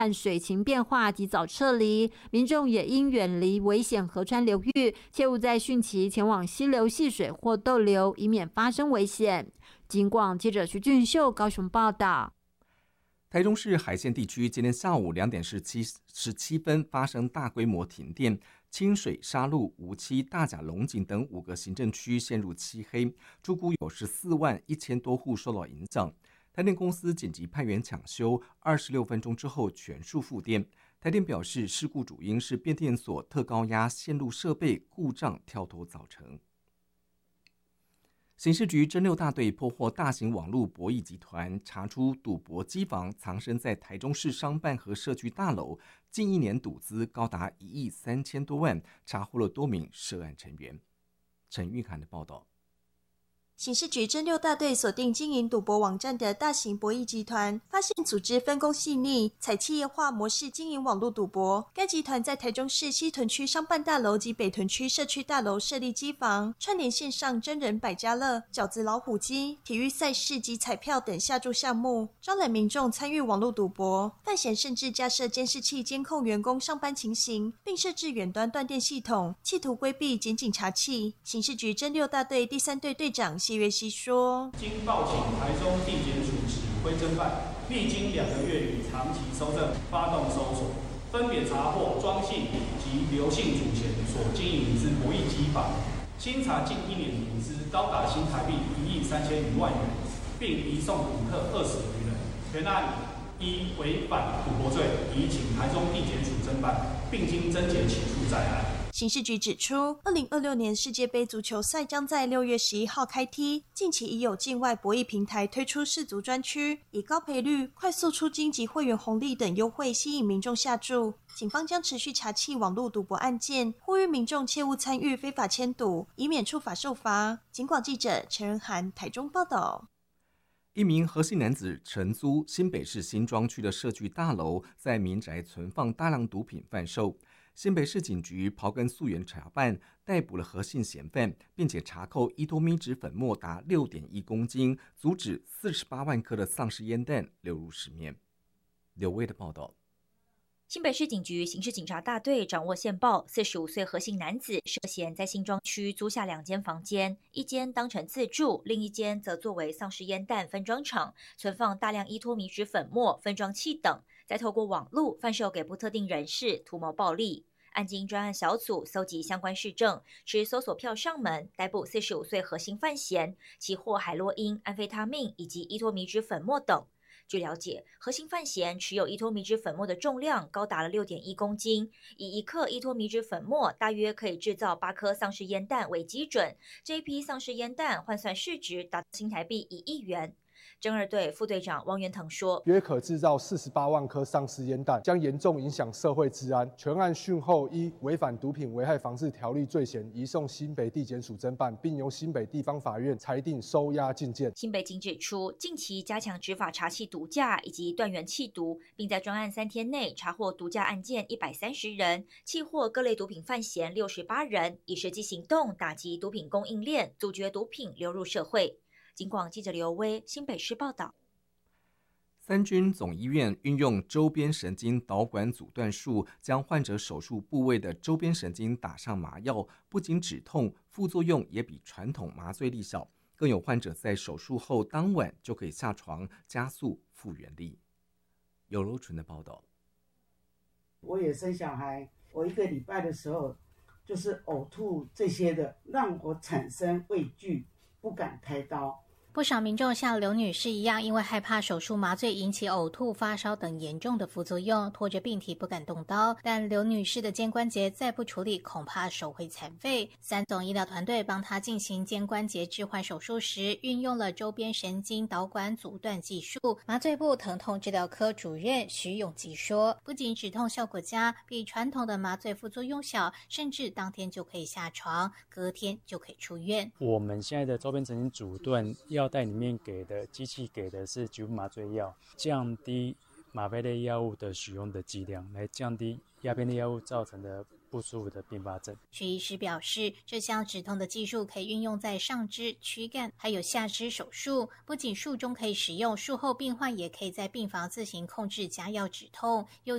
按水情变化及早撤离，民众也应远离危险河川流域，切勿在汛期前往溪流戏水或逗留，以免发生危险。警广记者徐俊秀高雄报道。 台中市海线地区今天下午2点17分发生大规模停电，清水、沙鹿、梧栖、大甲、龙井等5个行政区陷入漆黑，住户有14万1000多户受到影响。台电公司紧急派员抢修，26分钟之后全数复电。台电表示，事故主因是变电所特高压线路设备故障跳脱造成。刑事局侦6大队破获大型网络博弈集团，查出赌博机房藏身在台中市商办和社区大楼，近1年赌资高达1亿3000多万，查获了多名涉案成员。陈玉涵的报道。 刑事局侦6大队锁定经营赌博网站的大型博弈集团，发现组织分工细腻，采企业化模式经营网络赌博。该集团在台中市西屯区商办大楼及北屯区社区大楼设立机房，串联线上真人百家乐、饺子老虎机、体育赛事及彩票等下注项目，招揽民众参与网络赌博。犯嫌甚至架设监视器监控员工上班情形，并设置远端断电系统，企图规避检警查缉。刑事局侦6大队第3队队长谢月熙说： 经报请台中地检署指挥侦办，历经2个月与长期搜证，发动搜索，分别查获庄姓及刘姓主嫌所经营之博弈机房，清查近1年赌资高达新台币1亿3000余万元，并移送赌客20余人。全案依违反赌博罪，已请台中地检署侦办，并经侦结起诉在案。 刑事局指出，2026年世界杯足球赛将在6月11号开踢，近期已有境外博弈平台推出世足专区，以高赔率、快速出金及会员红利等优惠吸引民众下注。警方将持续查缉网络赌博案件，呼吁民众切勿参与非法签赌，以免触法受罚。警广记者陈仁涵台中报道。 一名何姓男子承租新北市新庄区的社区大楼，在民宅存放大量毒品贩售。新北市警局刨根溯源查办，逮捕了何姓嫌犯，并且查扣依托咪酯粉末达6.1公斤，阻止48万颗的丧尸烟弹流入市面。刘威的报道。 新北市警局刑事警察大队掌握线报，45岁何姓男子涉嫌在新庄区租下2间房间，一间当成自住，另一间则作为丧尸烟弹分装场，存放大量依托咪酯粉末、分装器等，再透过网路贩售给不特定人士，图谋暴利。案经专案小组搜集相关事证，持搜索票上门，逮捕45岁何姓犯嫌，其获海洛因、安非他命以及依托咪酯粉末等。据了解，何姓犯嫌持有依托咪酯粉末的重量高达了6.1公斤，以1克依托咪酯粉末大约可以制造8颗丧尸烟弹为基准，这一批丧尸烟弹换算市值达新台币1亿元。侦2队副队长汪元腾说， 约可制造48万颗丧尸烟弹，将严重影响社会治安。全案讯后依违反毒品危害防治条例罪嫌，移送新北地检署侦办，并由新北地方法院裁定收押禁见。 新北警指出，近期加强执法查缉毒驾以及断源弃毒，并在专案3天内查获毒驾案件130人，缉获各类毒品犯嫌68人，以实际行动打击毒品供应链，阻绝毒品流入社会。警广记者刘威新北市报道。 三军总医院运用周边神经导管阻断术，将患者手术部位的周边神经打上麻药，不仅止痛，副作用也比传统麻醉力小，更有患者在手术后当晚就可以下床，加速复原力。有柔纯的报道。 我也生小孩，我1个礼拜的时候就是呕吐这些的，让我产生畏惧，不敢开刀。 不少民众像刘女士一样，因为害怕手术麻醉引起呕吐、发烧等严重的副作用，拖着病体不敢动刀。但刘女士的肩关节再不处理，恐怕手会残废。三总医疗团队帮她进行肩关节置换手术时，运用了周边神经导管阻断技术。麻醉部疼痛治疗科主任徐永吉说，不仅止痛效果佳，比传统的麻醉副作用小，甚至当天就可以下床，隔天就可以出院。 我们现在的周边神经阻断药袋里面给的机器给的是局部麻醉药，降低吗啡类药物的使用的剂量，来降低鸦片类药物造成的不舒服的并发症。 徐医师表示，这项止痛的技术可以运用在上肢、躯干还有下肢手术，不仅术中可以使用，术后病患也可以在病房自行控制加药止痛，有